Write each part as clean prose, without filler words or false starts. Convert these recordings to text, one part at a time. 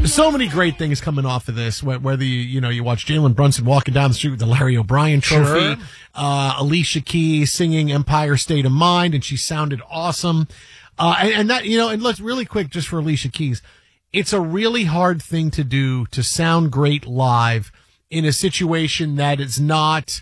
So many great things coming off of this. Whether you watch Jalen Brunson walking down the street with the Larry O'Brien Trophy, Sure. Alicia Keys singing "Empire State of Mind," and she sounded awesome. And let's really quick just for Alicia Keys. It's a really hard thing to do to sound great live in a situation that is not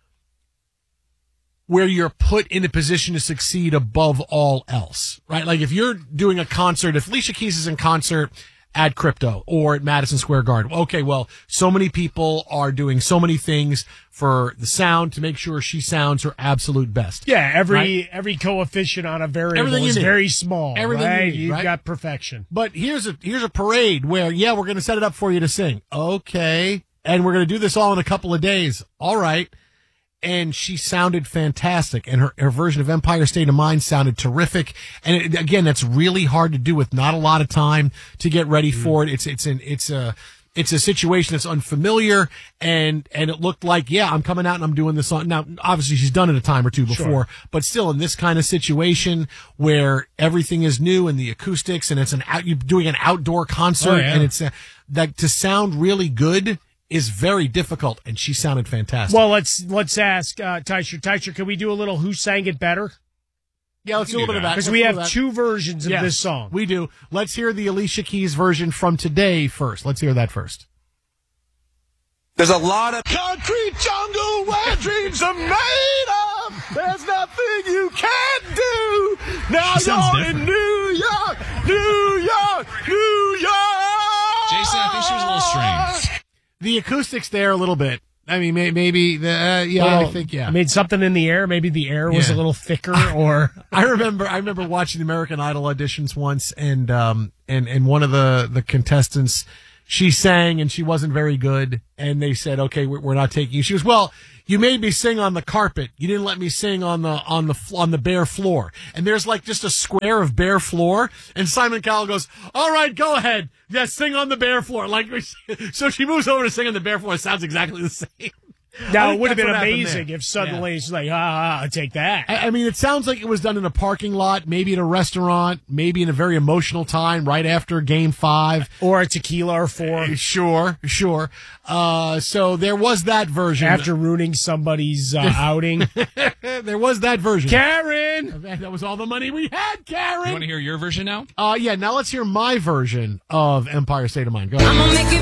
where you're put in a position to succeed above all else, right? Like if you're doing a concert, if Alicia Keys is in concert at Crypto or at Madison Square Garden, okay, well, so many people are doing so many things for the sound to make sure she sounds her absolute best. Yeah, every coefficient on a variable is very small. Everything right? you need, You've right? got perfection. But here's a parade where, yeah, we're going to set it up for you to sing. Okay. And we're going to do this all in a couple of days. All right. And she sounded fantastic, and her version of Empire State of Mind sounded terrific. And again, that's really hard to do with not a lot of time to get ready for it. It's a situation that's unfamiliar, and it looked like, yeah, I'm coming out and I'm doing this song. Now, obviously, she's done it a time or two before, but still, in this kind of situation where everything is new and the acoustics, and you're doing an outdoor concert, and it's that to sound really good is very difficult, and she sounded fantastic. Well, let's ask Teicher. Teicher, can we do a little Who Sang It Better? Yeah, let's do a little bit of that. Because we have two versions of this song. We do. Let's hear the Alicia Keys version from today first. Let's hear that first. There's a lot of concrete jungle where dreams are made of. There's nothing you can't do. Now you're in New York, New York, New York. Jason, I think she was a little strange. The acoustics there a little bit. I mean, maybe I think. I mean, something in the air. Maybe the air was a little thicker. Or I remember watching the American Idol auditions once, and one of the contestants, she sang and she wasn't very good, and they said, "Okay, we're not taking you." She goes, "Well, you made me sing on the carpet. You didn't let me sing on the bare floor." And there's like just a square of bare floor, and Simon Cowell goes, "All right, go ahead. Yeah, sing on the bare floor." Like, so she moves over to sing on the bare floor. It sounds exactly the same. Now, it would have been amazing if suddenly it's like, take that. I mean, it sounds like it was done in a parking lot, maybe at a restaurant, maybe in a very emotional time right after Game 5. Or a tequila or 4. Sure. So there was that version. After ruining somebody's outing. There was that version. Karen! That was all the money we had, Karen! You want to hear your version now? Yeah, now let's hear my version of Empire State of Mind. Go ahead.